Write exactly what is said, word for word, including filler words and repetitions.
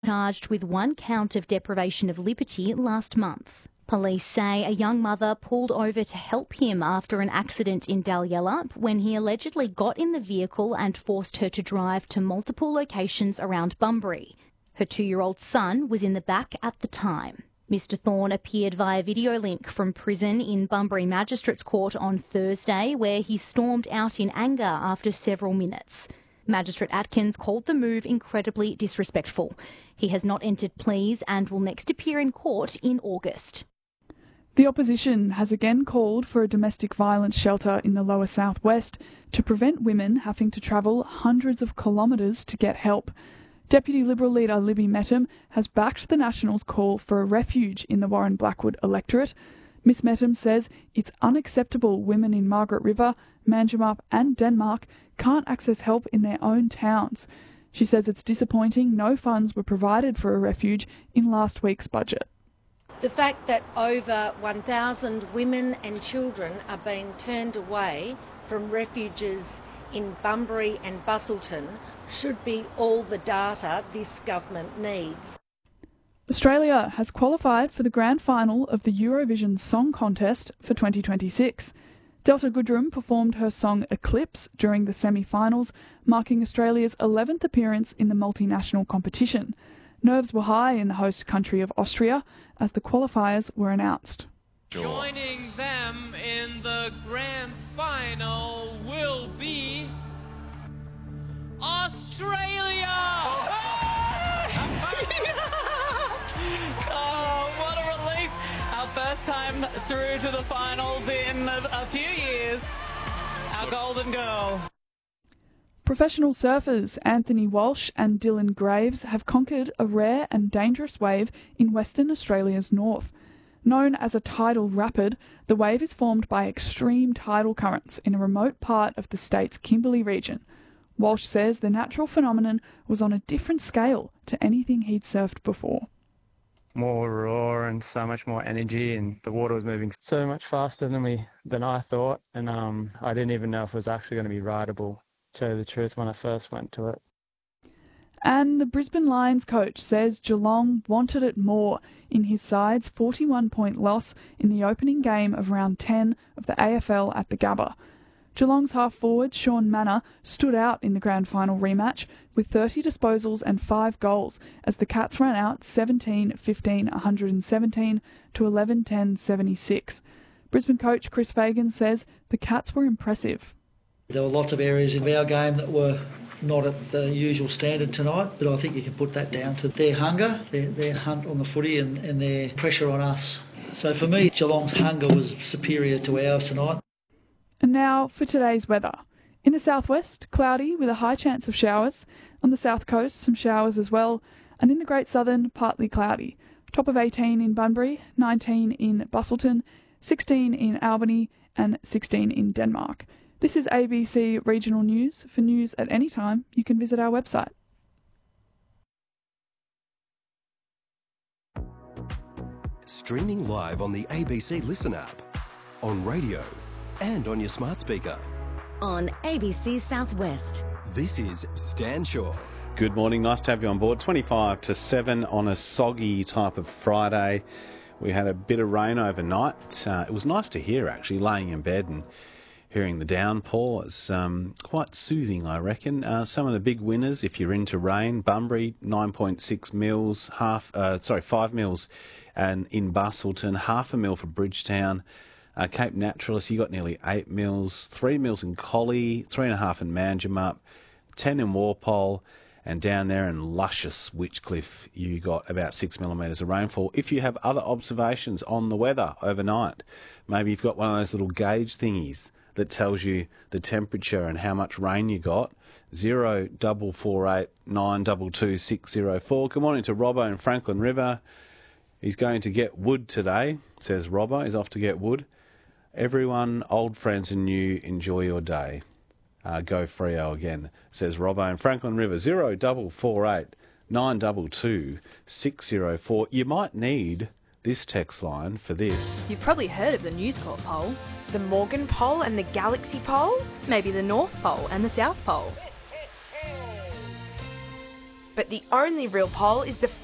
charged with one count of deprivation of liberty last month. Police say a young mother pulled over to help him after an accident in Dalyellum when he allegedly got in the vehicle and forced her to drive to multiple locations around Bunbury. Her two-year-old son was in the back at the time. Mister Thorne appeared via video link from prison in Bunbury Magistrates Court on Thursday, where he stormed out in anger after several minutes. Magistrate Atkins called the move incredibly disrespectful. He has not entered pleas and will next appear in court in August. The opposition has again called for a domestic violence shelter in the lower southwest to prevent women having to travel hundreds of kilometres to get help. Deputy Liberal leader Libby Mettam has backed the Nationals' call for a refuge in the Warren-Blackwood electorate. Miss Mettam says it's unacceptable women in Margaret River, Manjimup and Denmark can't access help in their own towns. She says it's disappointing no funds were provided for a refuge in last week's budget. The fact that over one thousand women and children are being turned away from refuges in Bunbury and Busselton should be all the data this government needs. Australia has qualified for the grand final of the Eurovision Song Contest for twenty twenty-six. Delta Goodrem performed her song Eclipse during the semi-finals, marking Australia's eleventh appearance in the multinational competition. Nerves were high in the host country of Austria as the qualifiers were announced. Joining them in the grand final will be Australia! Oh, what a relief! Our first time through to the finals in a few years. Our golden girl. Professional surfers Anthony Walsh and Dylan Graves have conquered a rare and dangerous wave in Western Australia's north. Known as a tidal rapid, the wave is formed by extreme tidal currents in a remote part of the state's Kimberley region. Walsh says the natural phenomenon was on a different scale to anything he'd surfed before. More roar and so much more energy, and the water was moving so much faster than we than I thought, and um, I didn't even know if it was actually going to be rideable. To tell you the truth, when I first went to it. And the Brisbane Lions coach says Geelong wanted it more in his side's forty-one point loss in the opening game of round ten of the A F L at the Gabba. Geelong's half-forward Sean Manor stood out in the grand final rematch with thirty disposals and five goals as the Cats ran out seventeen fifteen one hundred seventeen to eleven ten seventy-six. Brisbane coach Chris Fagan says the Cats were impressive. There were lots of areas in our game that were not at the usual standard tonight, but I think you can put that down to their hunger, their, their hunt on the footy and, and their pressure on us. So for me, Geelong's hunger was superior to ours tonight. And now for today's weather. In the southwest, cloudy with a high chance of showers. On the south coast, some showers as well. And in the Great Southern, partly cloudy. Top of eighteen in Bunbury, nineteen in Busselton, sixteen in Albany and sixteen in Denmark. This is A B C Regional News. For news at any time, you can visit our website. Streaming live on the A B C Listen app, on radio and on your smart speaker. On A B C Southwest. This is Stan Shaw. Good morning, nice to have you on board. twenty-five to seven on a soggy type of Friday. We had a bit of rain overnight. Uh, it was nice to hear, actually, laying in bed and hearing the downpours. Um, quite soothing, I reckon. Uh, some of the big winners, if you're into rain, Bunbury, nine point six mils, half, uh, sorry, five mils, and in Busselton, half a mil for Bridgetown. Uh, Cape Naturalist, you got nearly eight mils, three mils in Collie, three and a half in Manjimup, ten in Walpole, and down there in luscious Witchcliffe, you got about six millimetres of rainfall. If you have other observations on the weather overnight, maybe you've got one of those little gauge thingies that tells you the temperature and how much rain you got. Zero double four eight nine double two six zero four. Good morning to Robbo in Franklin River. He's going to get wood today, says Robbo. He's off to get wood. Everyone, old friends and new, enjoy your day. Uh, go Freo again, says Robbo in Franklin River. Zero double four eight nine double two six zero four. You might need this text line for this. You've probably heard of the News Corp poll. The Morgan poll and the Galaxy poll? Maybe the North Pole and the South Pole. But the only real poll is the